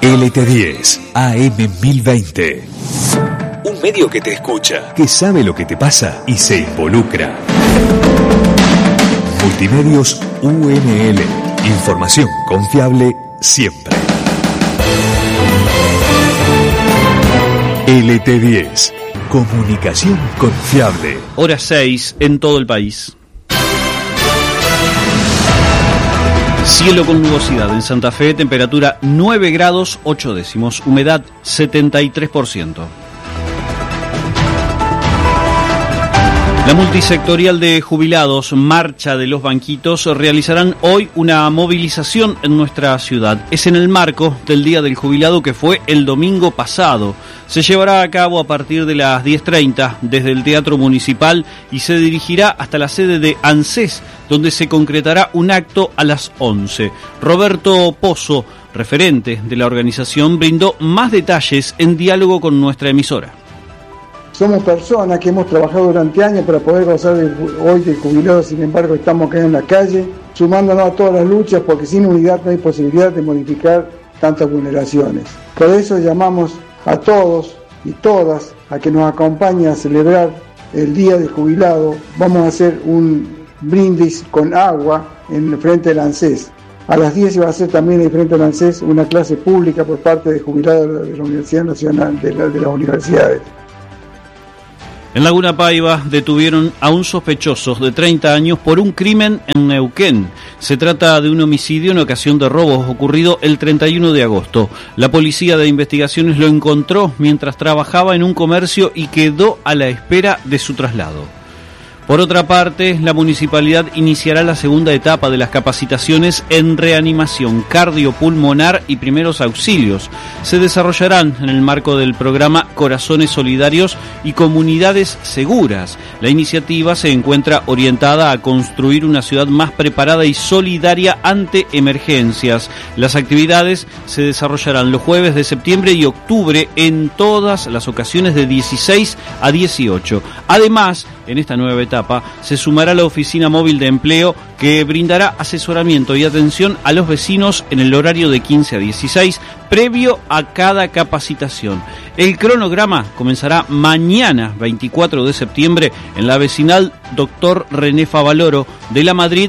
LT10 AM 1020. Un medio que te escucha, que sabe lo que te pasa y se involucra. Multimedios UNL. Información confiable siempre. LT10. Comunicación confiable. Hora 6 en todo el país. Cielo con nubosidad en Santa Fe, temperatura 9 grados 8 décimos, humedad 73%. La multisectorial de jubilados, Marcha de los Banquitos, realizarán hoy una movilización en nuestra ciudad. Es en el marco del Día del Jubilado, que fue el domingo pasado. Se llevará a cabo a partir de las 10:30 desde el Teatro Municipal y se dirigirá hasta la sede de ANSES, donde se concretará un acto a las 11. Roberto Pozo, referente de la organización, brindó más detalles en diálogo con nuestra emisora. Somos personas que hemos trabajado durante años para poder gozar hoy del jubilado, sin embargo estamos acá en la calle, sumándonos a todas las luchas, porque sin unidad no hay posibilidad de modificar tantas vulneraciones. Por eso llamamos a todos y todas a que nos acompañen a celebrar el Día del Jubilado. Vamos a hacer un brindis con agua en el frente del ANSES. A las 10 se va a hacer también en el frente del ANSES una clase pública por parte de jubilados de la Universidad Nacional, de las universidades. En Laguna Paiva detuvieron a un sospechoso de 30 años por un crimen en Neuquén. Se trata de un homicidio en ocasión de robos ocurrido el 31 de agosto. La policía de investigaciones lo encontró mientras trabajaba en un comercio y quedó a la espera de su traslado. Por otra parte, la municipalidad iniciará la segunda etapa de las capacitaciones en reanimación cardiopulmonar y primeros auxilios. Se desarrollarán en el marco del programa Corazones Solidarios y Comunidades Seguras. La iniciativa se encuentra orientada a construir una ciudad más preparada y solidaria ante emergencias. Las actividades se desarrollarán los jueves de septiembre y octubre en todas las ocasiones de 16 a 18. Además, en esta nueva etapa se sumará la oficina móvil de empleo, que brindará asesoramiento y atención a los vecinos en el horario de 15 a 16 previo a cada capacitación. El cronograma comenzará mañana 24 de septiembre en la vecinal Dr. René Favaloro de la Madrid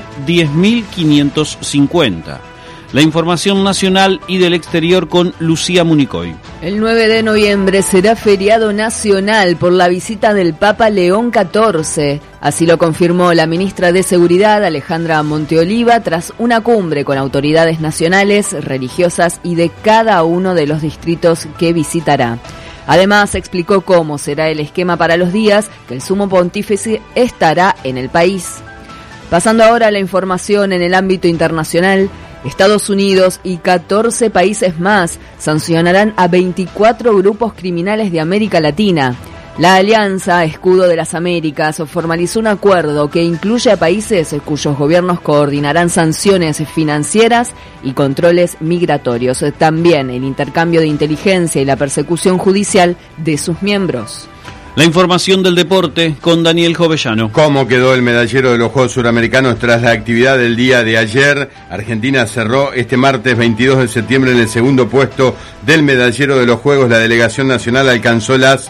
10.550. La información nacional y del exterior con Lucía Municoy. El 9 de noviembre será feriado nacional por la visita del Papa León XIV. Así lo confirmó la ministra de Seguridad, Alejandra Monteoliva, tras una cumbre con autoridades nacionales, religiosas y de cada uno de los distritos que visitará. Además, explicó cómo será el esquema para los días que el sumo pontífice estará en el país. Pasando ahora a la información en el ámbito internacional, Estados Unidos y 14 países más sancionarán a 24 grupos criminales de América Latina. La Alianza Escudo de las Américas formalizó un acuerdo que incluye a países cuyos gobiernos coordinarán sanciones financieras y controles migratorios. También el intercambio de inteligencia y la persecución judicial de sus miembros. La información del deporte con Daniel Jovellano. ¿Cómo quedó el medallero de los Juegos Suramericanos tras la actividad del día de ayer? Argentina cerró este martes 22 de septiembre en el segundo puesto del medallero de los Juegos. La delegación nacional alcanzó las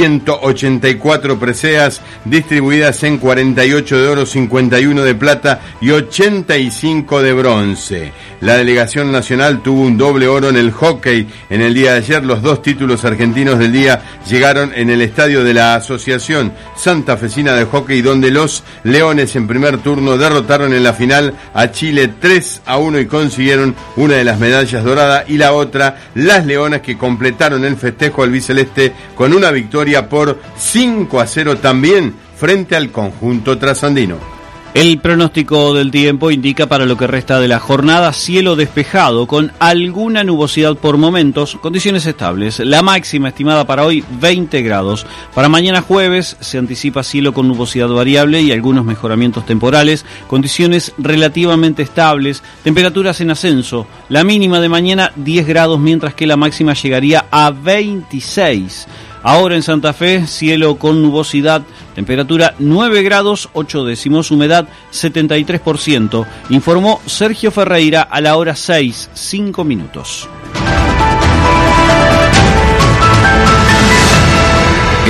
184 preseas, distribuidas en 48 de oro, 51 de plata y 85 de bronce. La delegación nacional tuvo un doble oro en el hockey. En el día de ayer, los dos títulos argentinos del día llegaron en el estadio de la Asociación Santafesina de Hockey, donde los Leones en primer turno derrotaron en la final a Chile 3-1 y consiguieron una de las medallas doradas, y la otra, las Leonas, que completaron el festejo albiceleste con una victoria por 5-0 también frente al conjunto trasandino. El pronóstico del tiempo indica para lo que resta de la jornada cielo despejado con alguna nubosidad por momentos, condiciones estables. La máxima estimada para hoy 20 grados. Para mañana jueves se anticipa cielo con nubosidad variable y algunos mejoramientos temporales, condiciones relativamente estables, temperaturas en ascenso. La mínima de mañana 10 grados, mientras que la máxima llegaría a 26. Ahora en Santa Fe, cielo con nubosidad, temperatura 9 grados 8 décimos, humedad 73%. Informó Sergio Ferreira a la hora 6:05.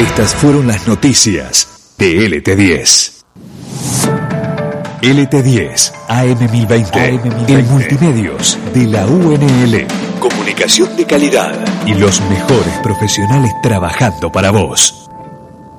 Estas fueron las noticias de LT10. LT10, AM1020, el multimedios de la UNL. Comunicación de calidad y los mejores profesionales trabajando para vos.